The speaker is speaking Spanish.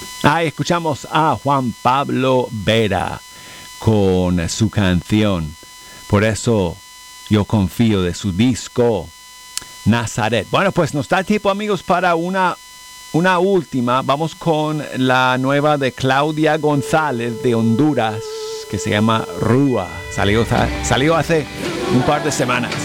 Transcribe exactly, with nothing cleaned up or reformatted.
Ah, escuchamos a Juan Pablo Vera con su canción Por eso yo confío, de su disco Nazaret. Bueno, pues nos da tiempo, amigos, para una, una última. Vamos con la nueva de Claudia González de Honduras, que se llama Rúa. Salió, salió hace un par de semanas.